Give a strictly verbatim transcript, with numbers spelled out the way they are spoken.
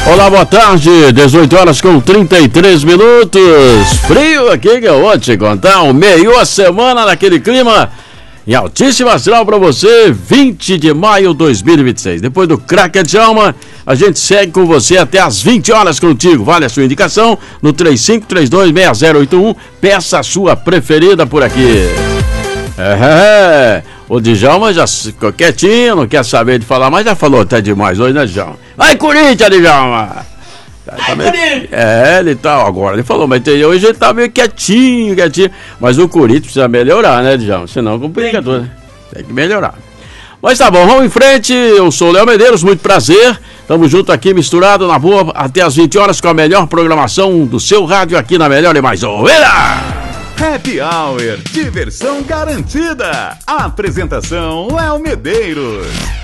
Olá, boa tarde, dezoito horas com trinta e três minutos. Frio aqui que eu vou te contar, um meio a semana naquele clima em altíssima astral para você, vinte de maio de dois mil e vinte e seis. Depois do Cracker de Alma, a gente segue com você até às vinte horas contigo. Vale a sua indicação no três cinco três dois seis zero oito um. Peça a sua preferida por aqui. É, o Djalma já ficou quietinho, não quer saber de falar, mas já falou até demais hoje, né, Djalma? Vai, Corinthians, Djalma! Tá meio... É, ele tá, agora ele falou, mas hoje ele tá meio quietinho, quietinho. Mas o Corinthians precisa melhorar, né, Djalma? Senão complica tudo, né? Tem que melhorar. Mas tá bom, vamos em frente. Eu sou o Léo Medeiros, muito prazer. Tamo junto aqui, misturado na boa, até às vinte horas com a melhor programação do seu rádio aqui na Melhor e Mais Ouvida. Happy Hour, diversão garantida. A apresentação Léo Medeiros.